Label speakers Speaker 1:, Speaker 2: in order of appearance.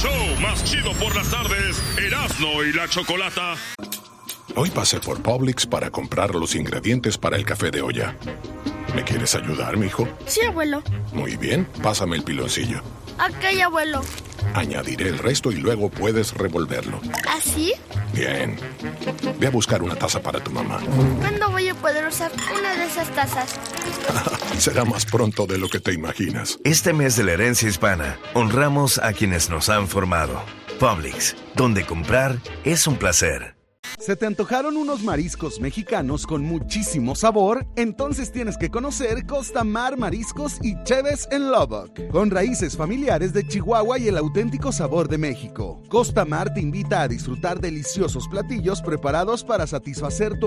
Speaker 1: show más chido por las tardes, Erasmo y la Chocolata.
Speaker 2: Hoy pasé por Publix para comprar los ingredientes para el café de olla. ¿Me quieres ayudar, mijo?
Speaker 3: Sí, abuelo.
Speaker 2: Muy bien, pásame el piloncillo.
Speaker 3: Ok, abuelo.
Speaker 2: Añadiré el resto y luego puedes revolverlo.
Speaker 3: ¿Así?
Speaker 2: Bien. Ve a buscar una taza para tu mamá.
Speaker 3: ¿Cuándo voy a poder usar una de esas tazas?
Speaker 2: Será más pronto de lo que te imaginas.
Speaker 4: Este mes de la herencia hispana, honramos a quienes nos han formado. Publix, donde comprar es un placer.
Speaker 5: ¿Se te antojaron unos mariscos mexicanos con muchísimo sabor? Entonces tienes que conocer Costa Mar Mariscos y Cheves en Lubbock, con raíces familiares de Chihuahua y el auténtico sabor de México. Costa Mar te invita a disfrutar deliciosos platillos preparados para satisfacer tu